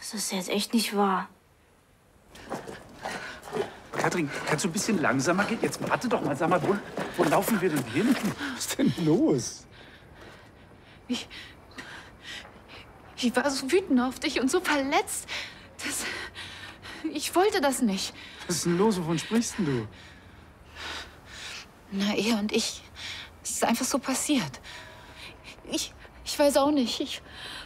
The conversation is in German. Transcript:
Das ist jetzt echt nicht wahr. Katrin, kannst du ein bisschen langsamer gehen? Jetzt warte doch mal, sag mal, wo laufen wir denn hin? Was ist denn los? Ich war so wütend auf dich und so verletzt. Ich wollte das nicht. Was ist denn los? Wovon sprichst denn du? Na, er und ich. Es ist einfach so passiert. Ich weiß auch nicht.